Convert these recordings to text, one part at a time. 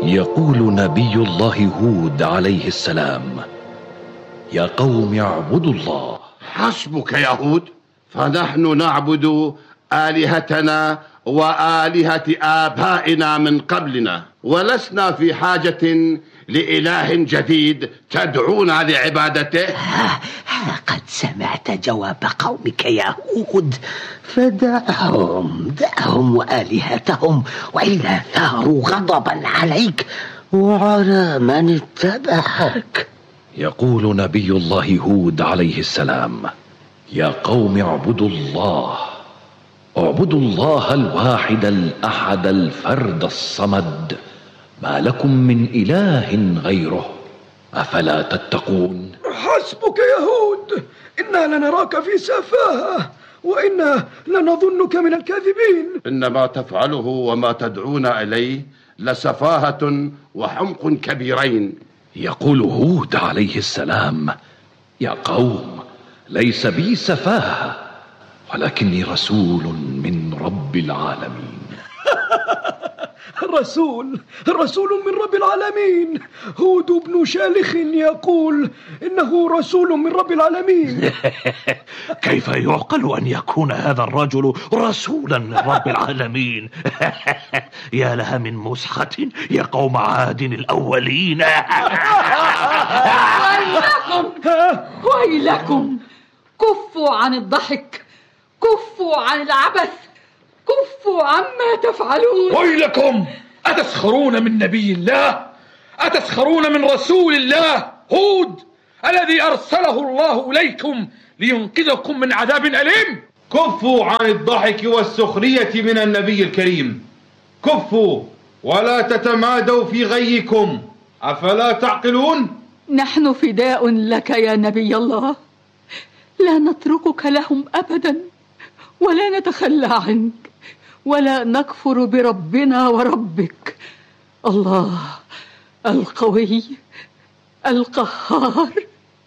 يقول نبي الله هود عليه السلام: يا قوم اعبدوا الله. حسبك يا هود، فنحن نعبد آلهتنا وآلهة آبائنا من قبلنا، ولسنا في حاجة لإله جديد تدعونا لعبادته. قد سمعت جواب قومك يا هود، دعهم وآلهتهم، وإلا ثاروا غضبا عليك وعلى من اتبعك. يقول نبي الله هود عليه السلام: يا قوم اعبدوا الله، اعبدوا الله الواحد الأحد الفرد الصمد، ما لكم من إله غيره، أفلا تتقون؟ حسبك يا هود، إنا لنراك في سفاهة، وإنا لنظنك من الكاذبين. إنما تفعله وما تدعون إليه لسفاهة وحمق كبيرين. يقول هود عليه السلام: يا قوم، ليس بي سفاهة، ولكني رسول من رب العالمين. رسول من رب العالمين. هود بن شالخ يقول إنه رسول من رب العالمين. كيف يعقل أن يكون هذا الرجل رسولا من رب العالمين؟ يا لها من مسحة يا قوم عاد الأولين. ويلكم، كفوا عن الضحك، كفوا عن العبث، كفوا عما تفعلون. ويلكم، أتسخرون من نبي الله؟ أتسخرون من رسول الله هود الذي أرسله الله إليكم لينقذكم من عذاب أليم؟ كفوا عن الضحك والسخرية من النبي الكريم، كفوا ولا تتمادوا في غيكم، أفلا تعقلون؟ نحن فداء لك يا نبي الله، لا نتركك لهم أبدا، ولا نتخلى عنك، ولا نكفر بربنا وربك الله القوي القهار،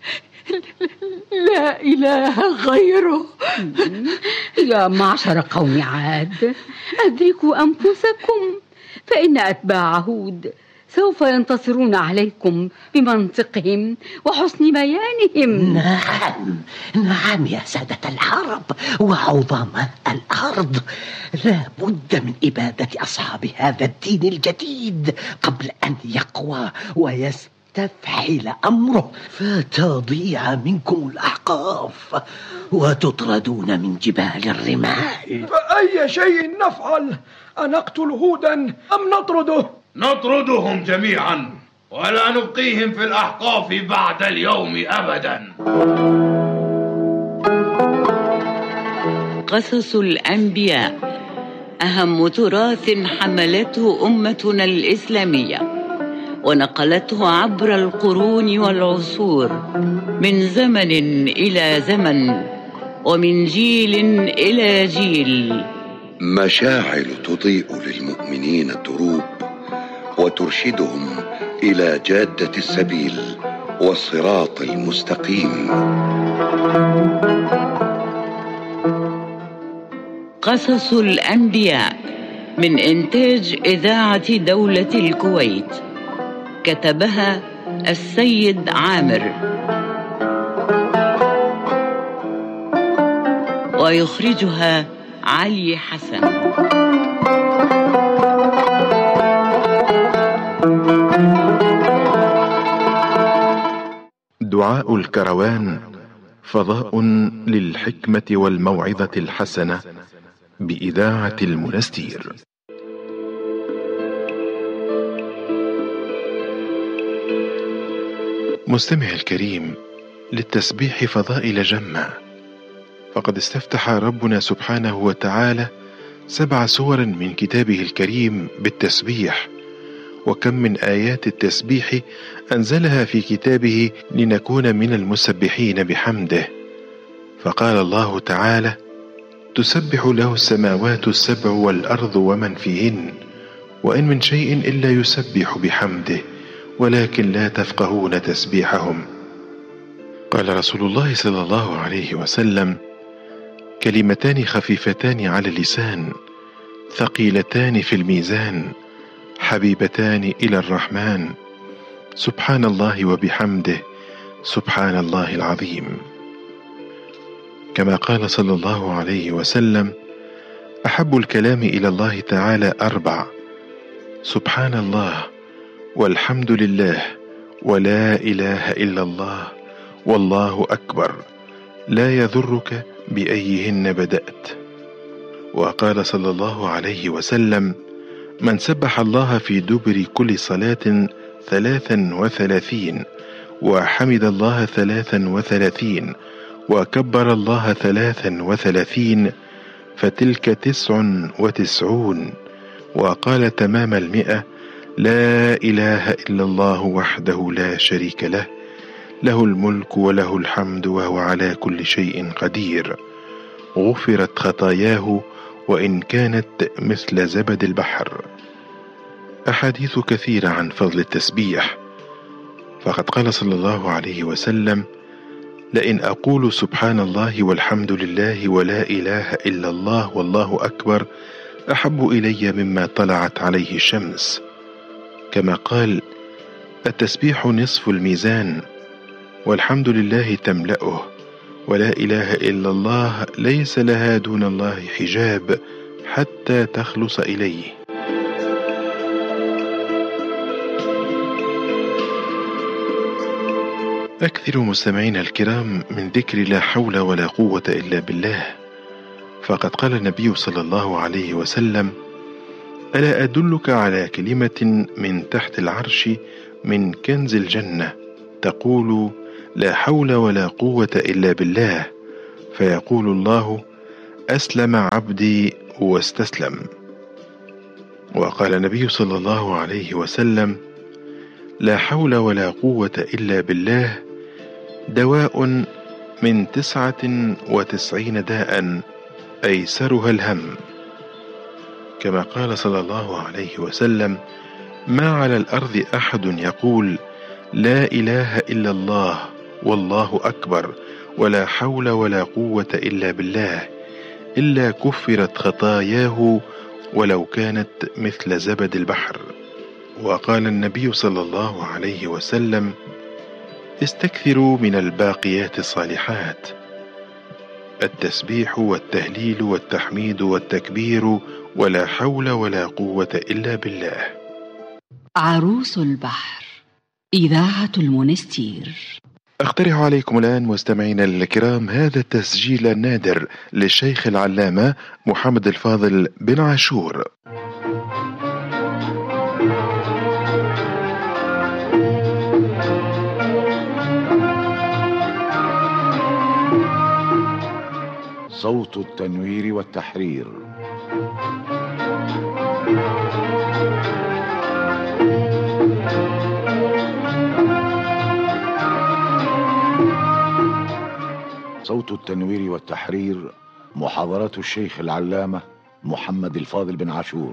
لا إله غيره. يا معشر قوم عاد، أدركوا أنفسكم، فإن أتباع هود سوف ينتصرون عليكم بمنطقهم وحسن بيانهم. نعم يا سادة العرب وعظماء الأرض، لا بد من إبادة أصحاب هذا الدين الجديد قبل أن يقوى ويستفحل أمره، فتضيع منكم الأحقاف وتطردون من جبال الرمال. فأي شيء نفعل؟ أنقتل هودا أم نطرده؟ نطردهم جميعا ولا نبقيهم في الأحقاف بعد اليوم أبدا. قصص الأنبياء أهم تراث حملته أمتنا الإسلامية، ونقلته عبر القرون والعصور، من زمن إلى زمن، ومن جيل إلى جيل. مشاعل تضيء للمؤمنين الدروب وترشدهم إلى جادة السبيل والصراط المستقيم. قصص الأنبياء من إنتاج إذاعة دولة الكويت، كتبها السيد عامر، ويخرجها علي حسن. دعاء الكروان، فضاء للحكمة والموعظة الحسنة، بإذاعة المنستير. مستمع الكريم، للتسبيح فضائل جمة، فقد استفتح ربنا سبحانه وتعالى 7 سور من كتابه الكريم بالتسبيح، وكم من آيات التسبيح أنزلها في كتابه لنكون من المسبحين بحمده. فقال الله تعالى: تسبح له السماوات السبع والأرض ومن فيهن، وإن من شيء إلا يسبح بحمده ولكن لا تفقهون تسبيحهم. قال رسول الله صلى الله عليه وسلم: كلمتان خفيفتان على اللسان ثقيلتان في الميزان، حبيبتان إلى الرحمن، سبحان الله وبحمده، سبحان الله العظيم. كما قال صلى الله عليه وسلم: أحب الكلام إلى الله تعالى 4: سبحان الله، والحمد لله، ولا إله إلا الله، والله أكبر، لا يضرك بأيهن بدأت. وقال صلى الله عليه وسلم: من سبح الله في دبر كل صلاة 33 وحمد الله 33 وكبر الله 33 فتلك 99. وقال تمام 100: لا إله إلا الله وحده لا شريك له، له الملك وله الحمد وهو على كل شيء قدير، غفرت خطاياه وإن كانت مثل زبد البحر. أحاديث كثيرة عن فضل التسبيح، فقد قال صلى الله عليه وسلم: لئن أقول سبحان الله والحمد لله ولا إله إلا الله والله أكبر أحب إلي مما طلعت عليه الشمس. كما قال: التسبيح نصف الميزان، والحمد لله تملأه، ولا إله إلا الله ليس لها دون الله حجاب حتى تخلص إليه. أكثر مستمعين الكرام من ذكر لا حول ولا قوة إلا بالله، فقد قال النبي صلى الله عليه وسلم: ألا أدلك على كلمة من تحت العرش من كنز الجنة، تقول لا حول ولا قوة إلا بالله، فيقول الله: أسلم عبدي واستسلم. وقال النبي صلى الله عليه وسلم: لا حول ولا قوة إلا بالله دواء من 99 داء أيسرها الهم. كما قال صلى الله عليه وسلم: ما على الأرض أحد يقول لا إله إلا الله والله أكبر ولا حول ولا قوة إلا بالله إلا كفرت خطاياه ولو كانت مثل زبد البحر. وقال النبي صلى الله عليه وسلم: استكثروا من الباقيات الصالحات، التسبيح والتهليل والتحميد والتكبير ولا حول ولا قوة إلا بالله. عروس البحر، إذاعة المنستير. أقترح عليكم الآن مستمعينا الكرام هذا التسجيل النادر للشيخ العلامة محمد الفاضل بن عاشور. صوت التنوير والتحرير. صوت التنوير والتحرير، محاضرات الشيخ العلامة محمد الفاضل بن عاشور.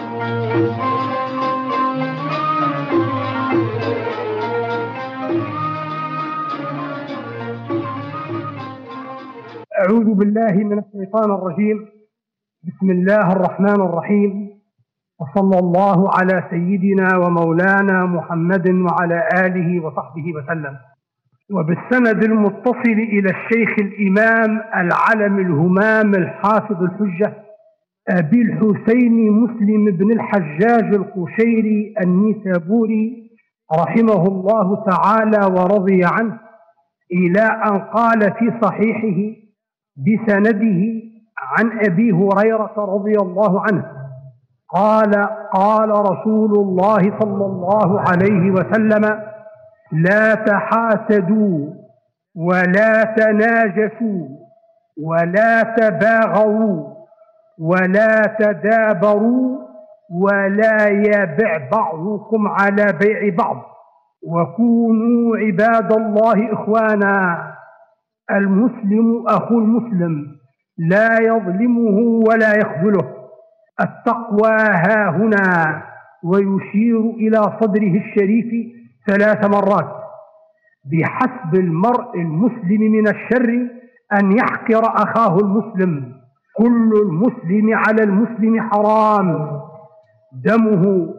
أعوذ بالله من الشيطان الرجيم. بسم الله الرحمن الرحيم، وصلى الله على سيدنا ومولانا محمد وعلى آله وصحبه وسلم. وبالسند المتصل إلى الشيخ الإمام العلم الهمام الحافظ الحجة أبي الحسين مسلم بن الحجاج القشيري النيسابوري رحمه الله تعالى ورضي عنه، إلى أن قال في صحيحه بسنده عن أبي هريرة رضي الله عنه قال: قال رسول الله صلى الله عليه وسلم: لا تحاسدوا ولا تناجسوا ولا تباغوا ولا تدابروا ولا يبع بعضكم على بيع بعض، وكونوا عباد الله إخوانا. المسلم أخو المسلم، لا يظلمه ولا يخذله. التقوى ها هنا، ويشير إلى صدره الشريف 3 مرات. بحسب المرء المسلم من الشر أن يحقر أخاه المسلم. كل المسلم على المسلم حرام، دمه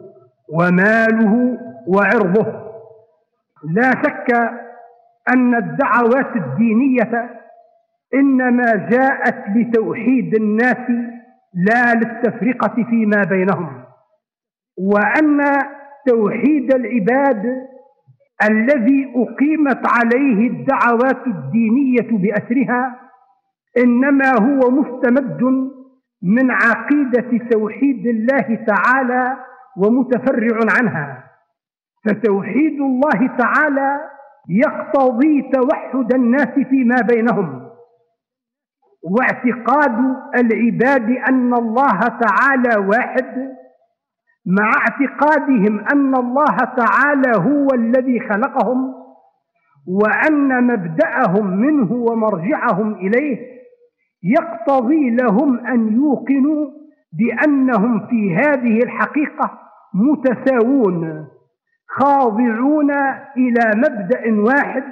وماله وعرضه. لا شك أن الدعوات الدينية إنما جاءت لتوحيد الناس لا للتفرقة فيما بينهم، وأن توحيد العباد الذي أقيمت عليه الدعوات الدينية بأسرها إنما هو مستمد من عقيدة توحيد الله تعالى ومتفرع عنها. فتوحيد الله تعالى يقتضي توحد الناس فيما بينهم، واعتقاد العباد أن الله تعالى واحد مع اعتقادهم أن الله تعالى هو الذي خلقهم، وأن مبدأهم منه ومرجعهم إليه، يقتضي لهم أن يوقنوا بأنهم في هذه الحقيقة متساوون خاضعون إلى مبدأ واحد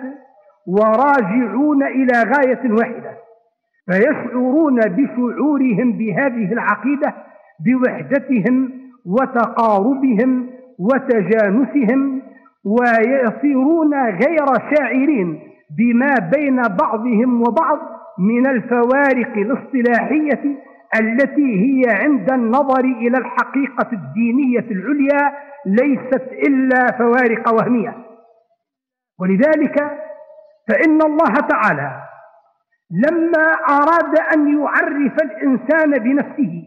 وراجعون إلى غاية واحدة، فيشعرون بشعورهم بهذه العقيدة بوحدتهم وتقاربهم وتجانسهم، ويصيرون غير شاعرين بما بين بعضهم وبعض من الفوارق الاصطلاحية التي هي عند النظر إلى الحقيقة الدينية العليا ليست إلا فوارق وهمية. ولذلك فإن الله تعالى لما أراد أن يعرف الإنسان بنفسه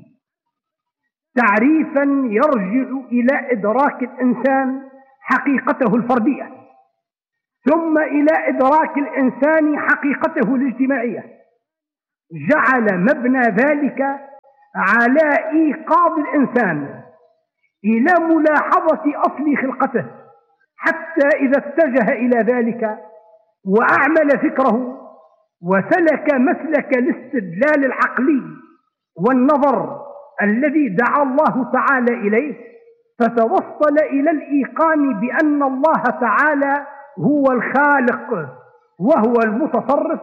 تعريفا يرجع إلى إدراك الإنسان حقيقته الفردية، ثم إلى إدراك الإنسان حقيقته الاجتماعية، جعل مبنى ذلك على إيقاظ الإنسان إلى ملاحظة أصل خلقته، حتى إذا اتجه إلى ذلك وأعمل فكره وسلك مسلك الاستدلال العقلي والنظر الذي دعا الله تعالى إليه، فتوصل إلى الإيقان بأن الله تعالى هو الخالق وهو المتصرف،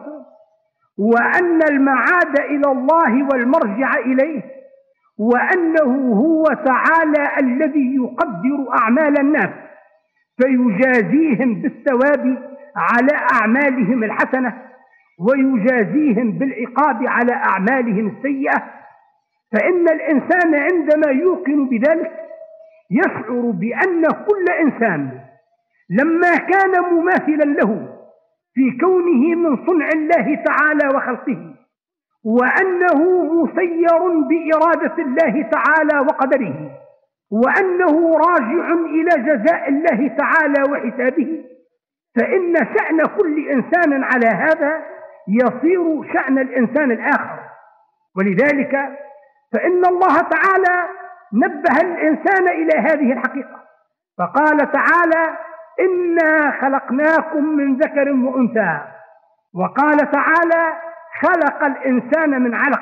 وأن المعاد إلى الله والمرجع إليه، وأنه هو تعالى الذي يقدر أعمال الناس فيجازيهم بالثواب على أعمالهم الحسنة ويجازيهم بالعقاب على أعمالهم السيئة. فإن الإنسان عندما يوقن بذلك يشعر بأن كل إنسان لما كان مماثلا له في كونه من صنع الله تعالى وخلقه، وأنه مسير بإرادة الله تعالى وقدره، وأنه راجع إلى جزاء الله تعالى وحسابه، فإن شأن كل إنسان على هذا يصير شأن الإنسان الآخر. ولذلك فإن الله تعالى نبه الإنسان إلى هذه الحقيقة، فقال تعالى: إنا خلقناكم من ذكر وأنثى، وقال تعالى: خلق الإنسان من علق،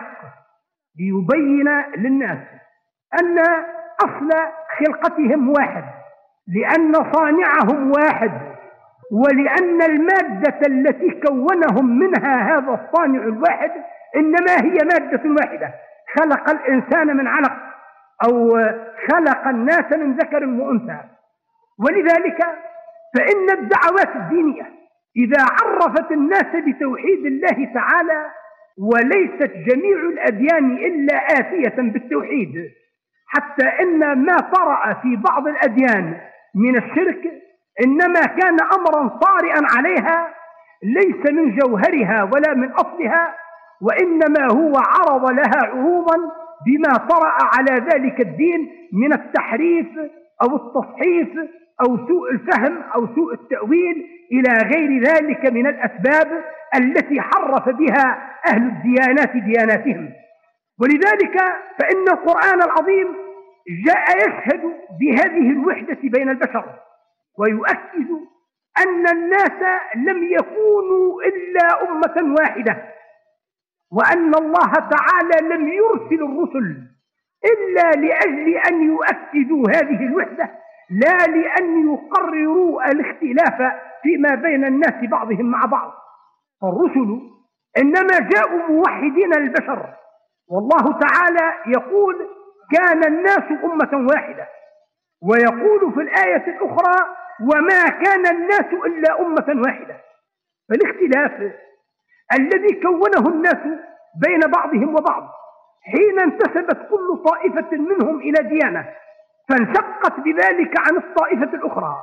ليبين للناس أن أصل خلقتهم واحد، لأن صانعهم واحد، ولأن المادة التي كونهم منها هذا الصانع الواحد إنما هي مادة واحدة. خلق الإنسان من علق، أو خلق الناس من ذكر وأنثى. ولذلك فإن الدعوات الدينية إذا عرفت الناس بتوحيد الله تعالى، وليست جميع الأديان إلا آتية بالتوحيد، حتى إن ما طرأ في بعض الأديان من الشرك إنما كان أمرا طارئا عليها ليس من جوهرها ولا من أصلها، وإنما هو عرض لها عروضا بما طرأ على ذلك الدين من التحريف أو التصحيف أو سوء الفهم أو سوء التأويل إلى غير ذلك من الأسباب التي حرف بها أهل الديانات دياناتهم. ولذلك فإن القرآن العظيم جاء يشهد بهذه الوحدة بين البشر، ويؤكد أن الناس لم يكونوا إلا أمة واحدة، وأن الله تعالى لم يرسل الرسل إلا لأجل أن يؤكدوا هذه الوحدة، لا لأن يقرروا الاختلاف فيما بين الناس بعضهم مع بعض. فالرسل إنما جاءوا موحدين للبشر، والله تعالى يقول: كان الناس أمة واحدة. ويقول في الآية الأخرى: وما كان الناس إلا أمة واحدة. فالاختلاف الذي كونه الناس بين بعضهم وبعض حين انتسبت كل طائفة منهم إلى ديانة فانشقت بذلك عن الطائفة الأخرى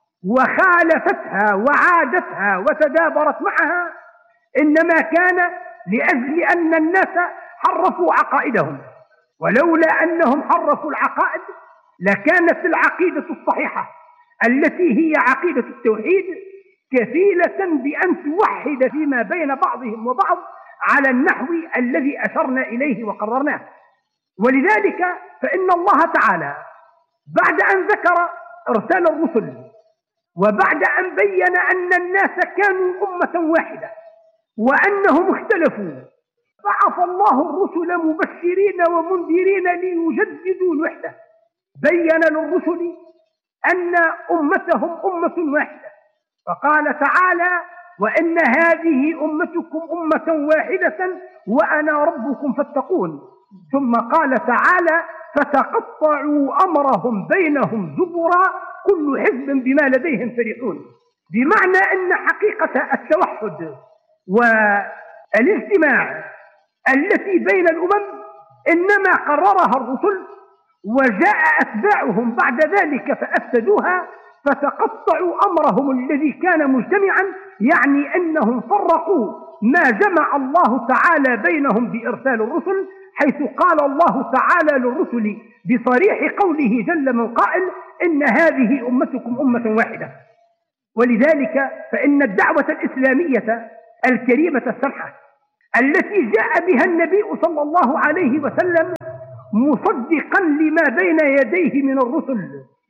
وخالفتها وعادتها وتدابرت معها، إنما كان لأجل أن الناس حرفوا عقائدهم، ولولا أنهم حرفوا العقائد لكانت العقيدة الصحيحة التي هي عقيدة التوحيد كفيلة بأن توحد فيما بين بعضهم وبعض على النحو الذي أشرنا إليه وقررناه. ولذلك فإن الله تعالى بعد أن ذكر إرسال الرسل وبعد أن بين أن الناس كانوا أمة واحدة وأنهم اختلفوا، بعث الله الرسل مبشرين ومنذرين ليجددوا الوحدة. بين للرسل أن أمتهم أمة واحدة، فقال تعالى: وإن هذه أمتكم أمة واحدة وأنا ربكم فاتقون. ثم قال تعالى: فتقطعوا أمرهم بينهم زبرا كل حزب بما لديهم فرحون. بمعنى أن حقيقة التوحد والاجتماع التي بين الأمم إنما قررها الرسل، وجاء أتباعهم بعد ذلك فأفسدوها، فتقطعوا أمرهم الذي كان مجتمعا، يعني أنهم فرقوا ما جمع الله تعالى بينهم بإرسال الرسل، حيث قال الله تعالى للرسل بصريح قوله جل من قائل: إن هذه أمتكم أمة واحدة. ولذلك فإن الدعوة الإسلامية الكريمة السمحة التي جاء بها النبي صلى الله عليه وسلم مصدقا لما بين يديه من الرسل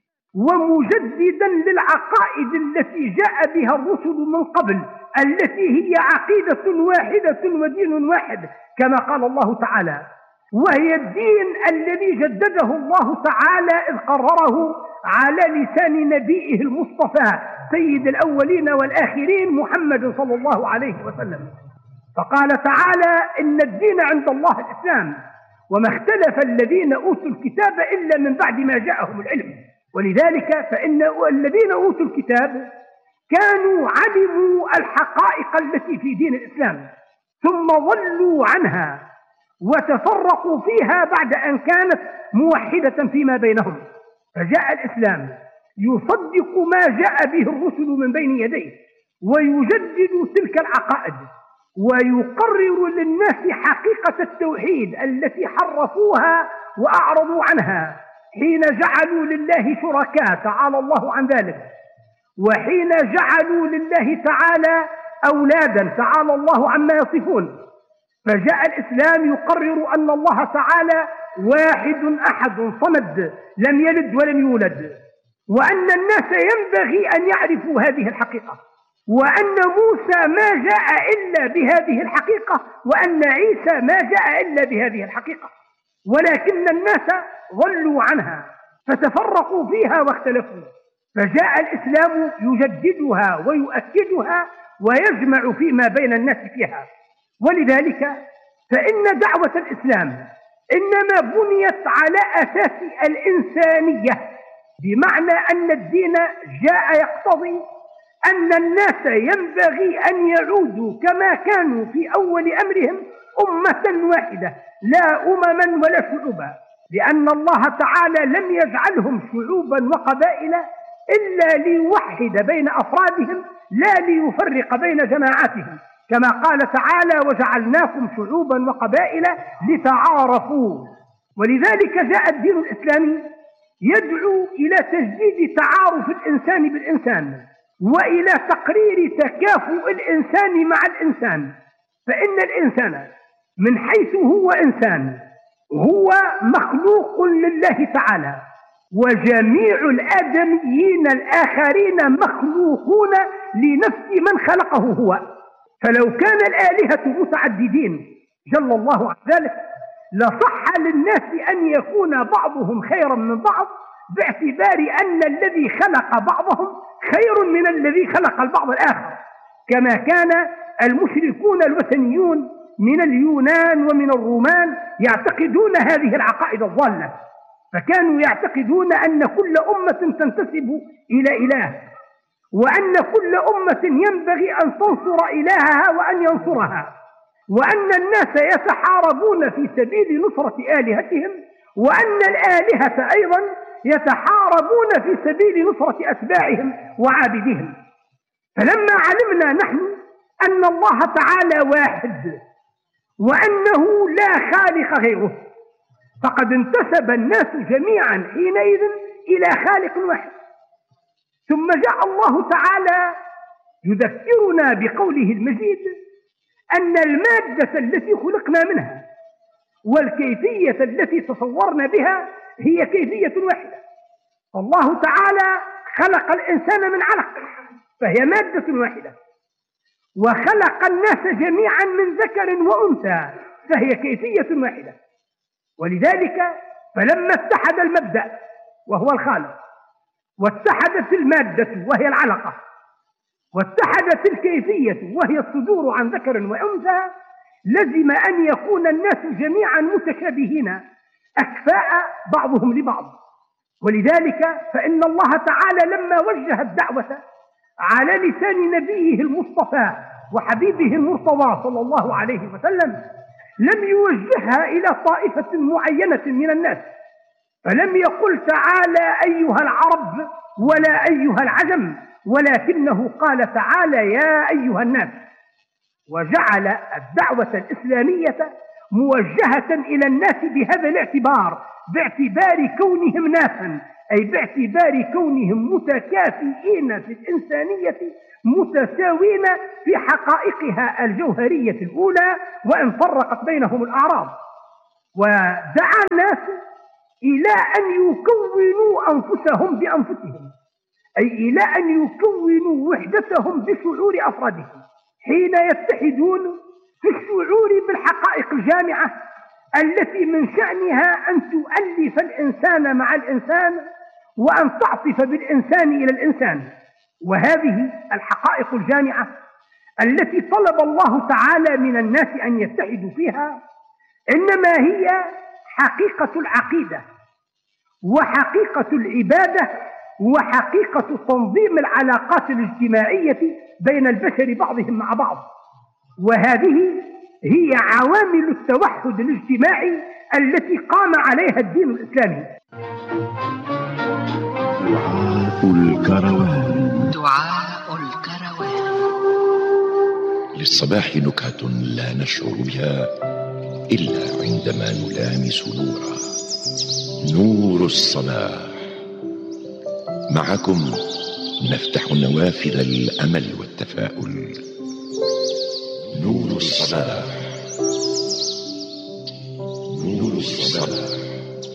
ومجددا للعقائد التي جاء بها الرسل من قبل، التي هي عقيدة واحدة ودين واحد كما قال الله تعالى، وهي الدين الذي جدده الله تعالى إذ قرره على لسان نبيه المصطفى سيد الأولين والآخرين محمد صلى الله عليه وسلم. فقال تعالى: إن الدين عند الله الإسلام وما اختلف الذين أوتوا الكتاب إلا من بعد ما جاءهم العلم. ولذلك فإن الذين أوتوا الكتاب كانوا علموا الحقائق التي في دين الإسلام ثم ضلوا عنها وتفرقوا فيها بعد أن كانت موحدة فيما بينهم. فجاء الإسلام يصدق ما جاء به الرسل من بين يديه ويجدد تلك العقائد ويقرر للناس حقيقة التوحيد التي حرفوها وأعرضوا عنها حين جعلوا لله شركاء تعالى الله عن ذلك، وحين جعلوا لله تعالى أولادا تعالى الله عما يصفون. فجاء الإسلام يقرر أن الله تعالى واحد أحد صمد لم يلد ولم يولد، وأن الناس ينبغي أن يعرفوا هذه الحقيقة، وأن موسى ما جاء إلا بهذه الحقيقة، وأن عيسى ما جاء إلا بهذه الحقيقة، ولكن الناس ضلوا عنها فتفرقوا فيها واختلفوا. فجاء الإسلام يجددها ويؤكدها ويجمع فيما بين الناس فيها. ولذلك فإن دعوة الإسلام إنما بنيت على أساس الإنسانية، بمعنى أن الدين جاء يقتضي أن الناس ينبغي أن يعودوا كما كانوا في أول أمرهم أمة واحدة لا أمما ولا شعوبا، لأن الله تعالى لم يجعلهم شعوبا وقبائل إلا ليوحد بين أفرادهم لا ليفرق بين جماعاتهم، كما قال تعالى: وجعلناكم شعوبا وقبائل لتعارفوا. ولذلك جاء الدين الإسلامي يدعو إلى تجديد تعارف الإنسان بالإنسان وإلى تقرير تكافؤ الإنسان مع الإنسان. فإن الإنسان من حيث هو إنسان هو مخلوق لله تعالى، وجميع الآدميين الآخرين مخلوقون لنفس من خلقه هو. فلو كان الآلهة متعددين جل الله عن ذلك لصح للناس أن يكون بعضهم خيرا من بعض، باعتبار أن الذي خلق بعضهم خير من الذي خلق البعض الآخر، كما كان المشركون الوثنيون من اليونان ومن الرومان يعتقدون هذه العقائد الضالة. فكانوا يعتقدون أن كل أمة تنتسب إلى إله، وأن كل أمة ينبغي أن تنصر إلهها وأن ينصرها، وأن الناس يتحاربون في سبيل نصرة آلهتهم، وأن الآلهة أيضا يتحاربون في سبيل نصرة أتباعهم وعابدهم. فلما علمنا نحن أن الله تعالى واحد وأنه لا خالق غيره، فقد انتسب الناس جميعا حينئذ إلى خالق واحد. ثم جاء الله تعالى يذكرنا بقوله المجيد أن المادة التي خلقنا منها والكيفية التي تصورنا بها هي كيفية واحدة. الله تعالى خلق الإنسان من علق فهي مادة واحدة، وخلق الناس جميعا من ذكر وأنثى فهي كيفية واحدة. ولذلك فلما اتحد المبدأ وهو الخالق، واتحدت المادة وهي العلقة، واتحدت الكيفية وهي الصدور عن ذكر وأنثى، لزم أن يكون الناس جميعا متشابهين أكفاء بعضهم لبعض. ولذلك فإن الله تعالى لما وجه الدعوة على لسان نبيه المصطفى وحبيبه المرتضى صلى الله عليه وسلم لم يوجهها إلى طائفة معينة من الناس، فلم يقل تعالى أيها العرب ولا أيها العجم، ولكنه قال تعالى يا أيها الناس، وجعل الدعوة الإسلامية موجهة إلى الناس بهذا الاعتبار، باعتبار كونهم ناسا، أي باعتبار كونهم متكافئين في الإنسانية، متساوين في حقائقها الجوهرية الأولى وإن فرقت بينهم الأعراض. ودعا الناس إلى أن يكونوا أنفسهم بأنفسهم، أي إلى أن يكونوا وحدتهم بشعور أفرادهم حين يتحدون في الشعور بالحقائق الجامعة التي من شأنها أن تؤلف الإنسان مع الإنسان وأن تعطف بالإنسان إلى الإنسان. وهذه الحقائق الجامعة التي طلب الله تعالى من الناس أن يتحدوا فيها إنما هي حقيقة العقيدة وحقيقة العبادة وحقيقة تنظيم العلاقات الاجتماعية بين البشر بعضهم مع بعض. وهذه هي عوامل التوحد الاجتماعي التي قام عليها الدين الإسلامي. دعاء الكروان. دعاء الكروان. للصباح نكهة لا نشعر بها إلا عندما نلامس نورا، نور الصباح. معكم نفتح نوافذ الأمل والتفاؤل. نور الصباح. نور الصباح.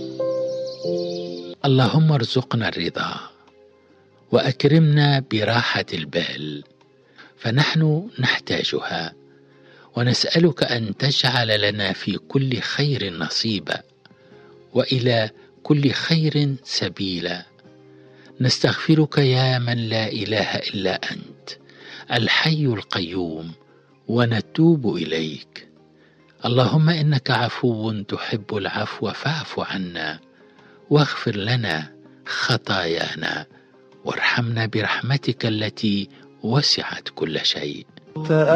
اللهم ارزقنا الرضا وأكرمنا براحة البال، فنحن نحتاجها، ونسألك أن تجعل لنا في كل خير نصيبا وإلى كل خير سبيلا. نستغفرك يا من لا إله إلا أنت الحي القيوم، ونتوب إليك. اللهم إنك عفو تحب العفو فاعف عنا، واغفر لنا خطايانا، وارحمنا برحمتك التي وسعت كل شيء.